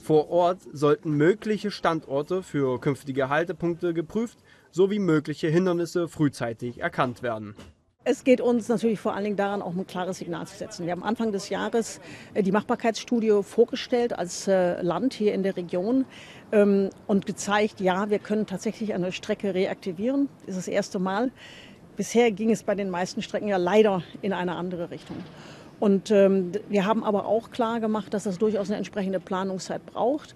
Vor Ort sollten mögliche Standorte für künftige Haltepunkte geprüft sowie mögliche Hindernisse frühzeitig erkannt werden. Es geht uns natürlich vor allen Dingen daran, auch ein klares Signal zu setzen. Wir haben Anfang des Jahres die Machbarkeitsstudie vorgestellt als Land hier in der Region und gezeigt, ja, wir können tatsächlich eine Strecke reaktivieren. Das ist das erste Mal. Bisher ging es bei den meisten Strecken ja leider in eine andere Richtung. Und wir haben aber auch klar gemacht, dass das durchaus eine entsprechende Planungszeit braucht.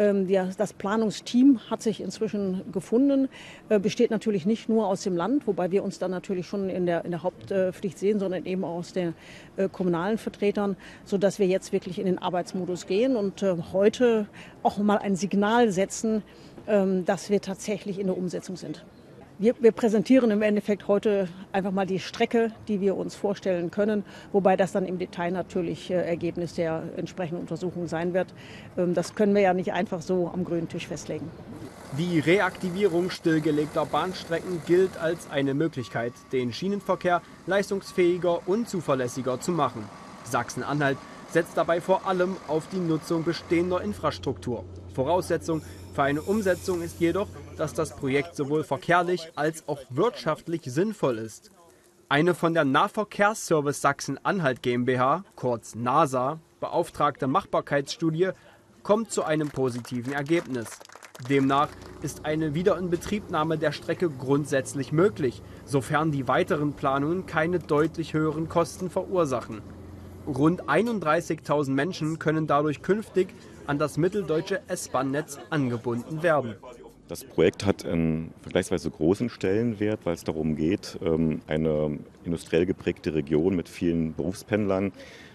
Das Planungsteam hat sich inzwischen gefunden, besteht natürlich nicht nur aus dem Land, wobei wir uns dann natürlich schon in der Hauptpflicht sehen, sondern eben auch aus den kommunalen Vertretern, sodass wir jetzt wirklich in den Arbeitsmodus gehen und heute auch mal ein Signal setzen, dass wir tatsächlich in der Umsetzung sind. Wir präsentieren im Endeffekt heute einfach mal die Strecke, die wir uns vorstellen können, wobei das dann im Detail natürlich Ergebnis der entsprechenden Untersuchung sein wird. Das können wir ja nicht einfach so am grünen Tisch festlegen. Die Reaktivierung stillgelegter Bahnstrecken gilt als eine Möglichkeit, den Schienenverkehr leistungsfähiger und zuverlässiger zu machen. Sachsen-Anhalt setzt dabei vor allem auf die Nutzung bestehender Infrastruktur. Voraussetzung für eine Umsetzung ist jedoch, dass das Projekt sowohl verkehrlich als auch wirtschaftlich sinnvoll ist. Eine von der Nahverkehrsservice Sachsen-Anhalt GmbH, kurz NASA, beauftragte Machbarkeitsstudie kommt zu einem positiven Ergebnis. Demnach ist eine Wiederinbetriebnahme der Strecke grundsätzlich möglich, sofern die weiteren Planungen keine deutlich höheren Kosten verursachen. Rund 31.000 Menschen können dadurch künftig an das mitteldeutsche S-Bahn-Netz angebunden werden. Das Projekt hat einen vergleichsweise großen Stellenwert, weil es darum geht, eine industriell geprägte Region mit vielen Berufspendlern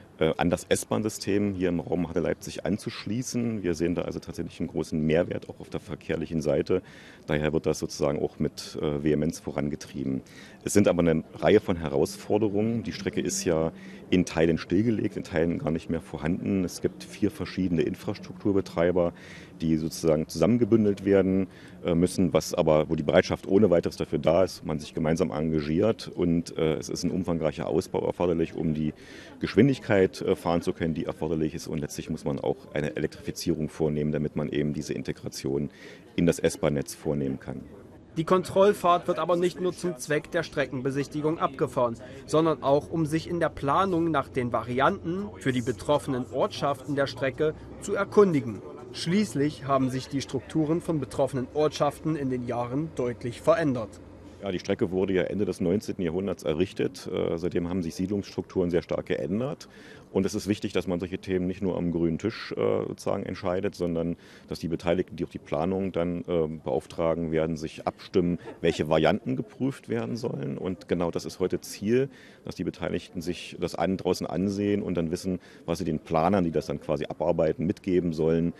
an das S-Bahn-System hier im Raum Halle-Leipzig anzuschließen. Wir sehen da also tatsächlich einen großen Mehrwert auch auf der verkehrlichen Seite. Daher wird das sozusagen auch mit Vehemenz vorangetrieben. Es sind aber eine Reihe von Herausforderungen. Die Strecke ist ja in Teilen stillgelegt, in Teilen gar nicht mehr vorhanden. Es gibt 4 verschiedene Infrastrukturbetreiber, die sozusagen zusammengebündelt werden müssen, wo die Bereitschaft ohne weiteres dafür da ist, man sich gemeinsam engagiert und es ist ein umfangreicher Ausbau erforderlich, um die Geschwindigkeit fahren zu können, die erforderlich ist und letztlich muss man auch eine Elektrifizierung vornehmen, damit man eben diese Integration in das S-Bahn-Netz vornehmen kann. Die Kontrollfahrt wird aber nicht nur zum Zweck der Streckenbesichtigung abgefahren, sondern auch, um sich in der Planung nach den Varianten für die betroffenen Ortschaften der Strecke zu erkundigen. Schließlich haben sich die Strukturen von betroffenen Ortschaften in den Jahren deutlich verändert. Ja, die Strecke wurde ja Ende des 19. Jahrhunderts errichtet. Seitdem haben sich Siedlungsstrukturen sehr stark geändert. Und es ist wichtig, dass man solche Themen nicht nur am grünen Tisch sozusagen entscheidet, sondern dass die Beteiligten, die auch die Planung dann beauftragen werden, sich abstimmen, welche Varianten geprüft werden sollen. Und genau das ist heute Ziel, dass die Beteiligten sich das draußen ansehen und dann wissen, was sie den Planern, die das dann quasi abarbeiten, mitgeben sollen,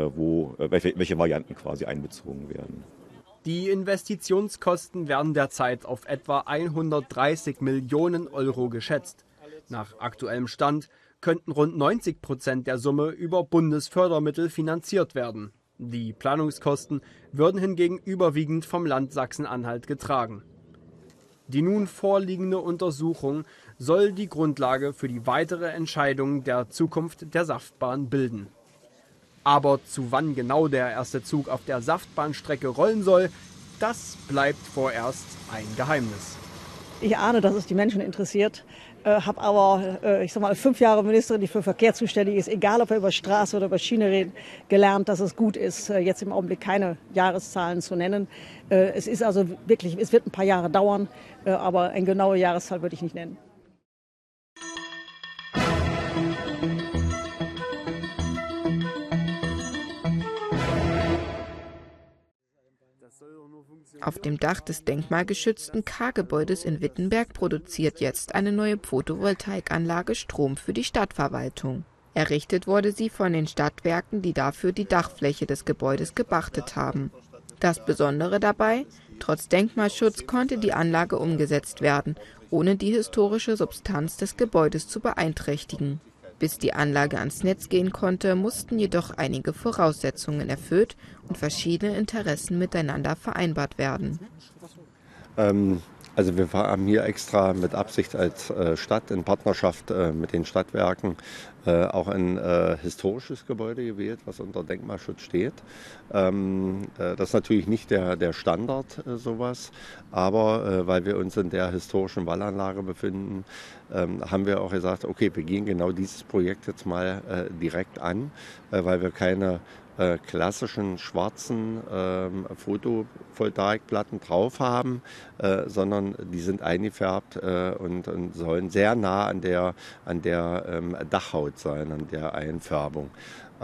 welche Varianten quasi einbezogen werden. Die Investitionskosten werden derzeit auf etwa 130 Millionen Euro geschätzt. Nach aktuellem Stand könnten rund 90% der Summe über Bundesfördermittel finanziert werden. Die Planungskosten würden hingegen überwiegend vom Land Sachsen-Anhalt getragen. Die nun vorliegende Untersuchung soll die Grundlage für die weitere Entscheidung der Zukunft der Saftbahn bilden. Aber zu wann genau der erste Zug auf der Saftbahnstrecke rollen soll, das bleibt vorerst ein Geheimnis. Ich ahne, dass es die Menschen interessiert, habe aber, 5 Jahre Ministerin, die für Verkehr zuständig ist, egal ob wir über Straße oder über Schiene reden, gelernt, dass es gut ist, jetzt im Augenblick keine Jahreszahlen zu nennen. Es ist also wirklich, es wird ein paar Jahre dauern, aber eine genaue Jahreszahl würde ich nicht nennen. Auf dem Dach des denkmalgeschützten K-Gebäudes in Wittenberg produziert jetzt eine neue Photovoltaikanlage Strom für die Stadtverwaltung. Errichtet wurde sie von den Stadtwerken, die dafür die Dachfläche des Gebäudes gepachtet haben. Das Besondere dabei: Trotz Denkmalschutz konnte die Anlage umgesetzt werden, ohne die historische Substanz des Gebäudes zu beeinträchtigen. Bis die Anlage ans Netz gehen konnte, mussten jedoch einige Voraussetzungen erfüllt und verschiedene Interessen miteinander vereinbart werden. Also wir haben hier extra mit Absicht als Stadt in Partnerschaft mit den Stadtwerken auch ein historisches Gebäude gewählt, was unter Denkmalschutz steht. Das ist natürlich nicht der Standard, sowas, aber weil wir uns in der historischen Wallanlage befinden, haben wir auch gesagt, okay, wir gehen genau dieses Projekt jetzt mal direkt an, weil wir keine klassischen schwarzen Photovoltaikplatten drauf haben, sondern die sind eingefärbt und sollen sehr nah an der Dachhaut sein, an der Einfärbung.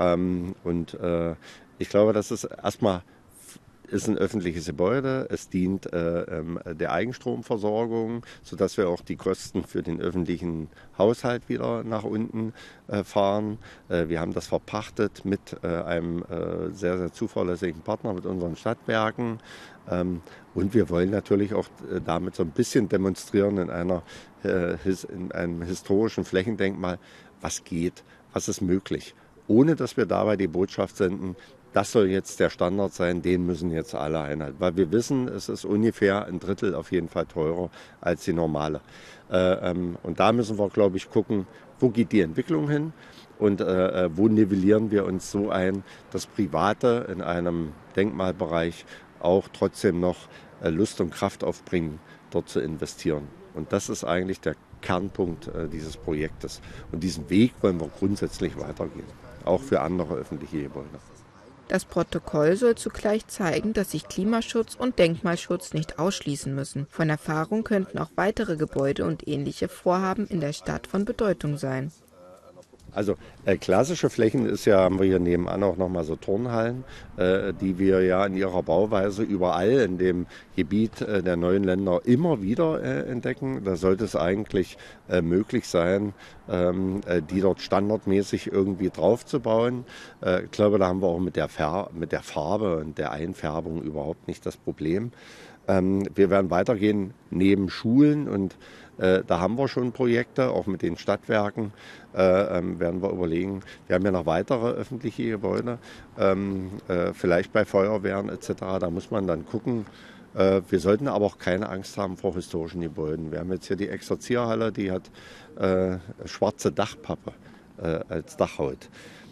Ich glaube, das ist erstmal ein öffentliches Gebäude. Es dient der Eigenstromversorgung, sodass wir auch die Kosten für den öffentlichen Haushalt wieder nach unten fahren. Wir haben das verpachtet mit einem sehr, sehr zuverlässigen Partner, mit unseren Stadtwerken. Und wir wollen natürlich auch damit so ein bisschen demonstrieren in einem historischen Flächendenkmal, was geht, was ist möglich, ohne dass wir dabei die Botschaft senden, das soll jetzt der Standard sein, den müssen jetzt alle einhalten. Weil wir wissen, es ist ungefähr ein Drittel auf jeden Fall teurer als die normale. Und da müssen wir, glaube ich, gucken, wo geht die Entwicklung hin und wo nivellieren wir uns so ein, dass Private in einem Denkmalbereich auch trotzdem noch Lust und Kraft aufbringen, dort zu investieren. Und das ist eigentlich der Kernpunkt dieses Projektes. Und diesen Weg wollen wir grundsätzlich weitergehen, auch für andere öffentliche Gebäude. Das Protokoll soll zugleich zeigen, dass sich Klimaschutz und Denkmalschutz nicht ausschließen müssen. Von Erfahrung könnten auch weitere Gebäude und ähnliche Vorhaben in der Stadt von Bedeutung sein. Also klassische Flächen haben wir hier nebenan auch nochmal so Turnhallen, die wir ja in ihrer Bauweise überall in dem Gebiet der neuen Länder immer wieder entdecken. Da sollte es eigentlich möglich sein, die dort standardmäßig irgendwie draufzubauen. Ich glaube, da haben wir auch mit der Farbe und der Einfärbung überhaupt nicht das Problem. Wir werden weitergehen neben Schulen und da haben wir schon Projekte, auch mit den Stadtwerken werden wir überlegen. Wir haben ja noch weitere öffentliche Gebäude, vielleicht bei Feuerwehren etc. Da muss man dann gucken. Wir sollten aber auch keine Angst haben vor historischen Gebäuden. Wir haben jetzt hier die Exerzierhalle, die hat schwarze Dachpappe als Dachhaut.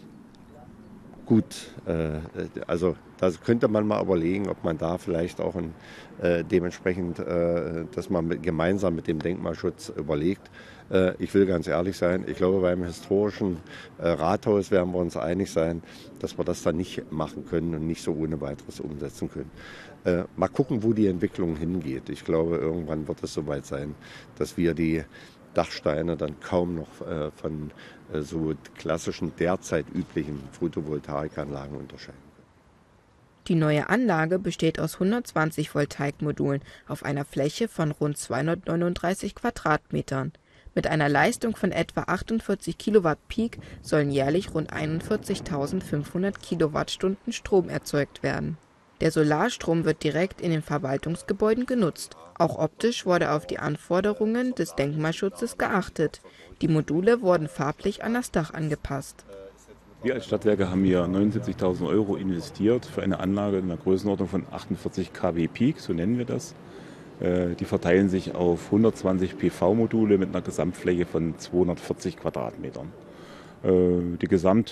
Gut, also da könnte man mal überlegen, ob man da vielleicht auch dementsprechend, dass man gemeinsam mit dem Denkmalschutz überlegt. Ich will ganz ehrlich sein, ich glaube, beim historischen Rathaus werden wir uns einig sein, dass wir das dann nicht machen können und nicht so ohne weiteres umsetzen können. Mal gucken, wo die Entwicklung hingeht. Ich glaube, irgendwann wird es soweit sein, dass wir die Dachsteine dann kaum noch von so klassischen, derzeit üblichen Photovoltaikanlagen unterscheiden. Die neue Anlage besteht aus 120 Voltaikmodulen auf einer Fläche von rund 239 Quadratmetern. Mit einer Leistung von etwa 48 Kilowatt Peak sollen jährlich rund 41.500 Kilowattstunden Strom erzeugt werden. Der Solarstrom wird direkt in den Verwaltungsgebäuden genutzt. Auch optisch wurde auf die Anforderungen des Denkmalschutzes geachtet. Die Module wurden farblich an das Dach angepasst. Wir als Stadtwerke haben hier 79.000 € investiert für eine Anlage in der Größenordnung von 48 kW Peak, so nennen wir das. Die verteilen sich auf 120 PV-Module mit einer Gesamtfläche von 240 Quadratmetern. Die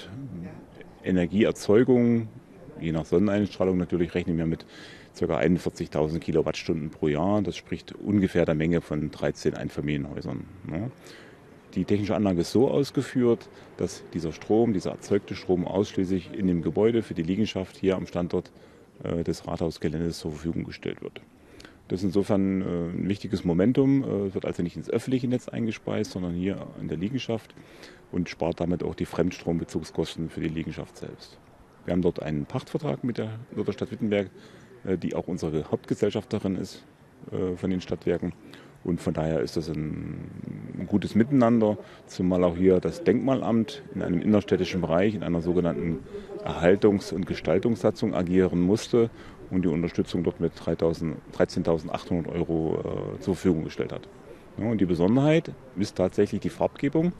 Gesamtenergieerzeugung, je nach Sonneneinstrahlung natürlich, rechnen wir mit ca. 41.000 Kilowattstunden pro Jahr. Das spricht ungefähr der Menge von 13 Einfamilienhäusern. Die technische Anlage ist so ausgeführt, dass dieser erzeugte Strom ausschließlich in dem Gebäude für die Liegenschaft hier am Standort des Rathausgeländes zur Verfügung gestellt wird. Das ist insofern ein wichtiges Momentum. Es wird also nicht ins öffentliche Netz eingespeist, sondern hier in der Liegenschaft und spart damit auch die Fremdstrombezugskosten für die Liegenschaft selbst. Wir haben dort einen Pachtvertrag mit der Stadt Wittenberg, die auch unsere Hauptgesellschafterin ist von den Stadtwerken. Und von daher ist das ein gutes Miteinander, zumal auch hier das Denkmalamt in einem innerstädtischen Bereich, in einer sogenannten Erhaltungs- und Gestaltungssatzung agieren musste und die Unterstützung dort mit 13.800 € zur Verfügung gestellt hat. Ja, und die Besonderheit ist tatsächlich die Farbgebung.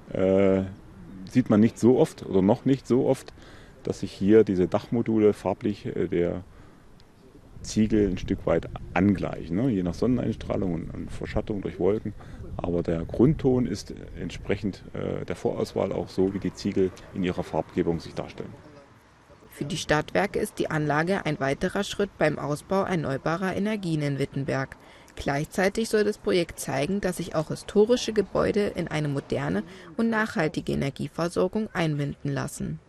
Sieht man nicht so oft oder noch nicht so oft, dass sich hier diese Dachmodule farblich der Ziegel ein Stück weit angleichen. Je nach Sonneneinstrahlung und Verschattung durch Wolken Aber der Grundton ist entsprechend der Vorauswahl auch so, wie die Ziegel in ihrer Farbgebung sich darstellen. Für die Stadtwerke ist die Anlage ein weiterer Schritt beim Ausbau erneuerbarer Energien in Wittenberg. Gleichzeitig soll das Projekt zeigen, dass sich auch historische Gebäude in eine moderne und nachhaltige Energieversorgung einbinden lassen.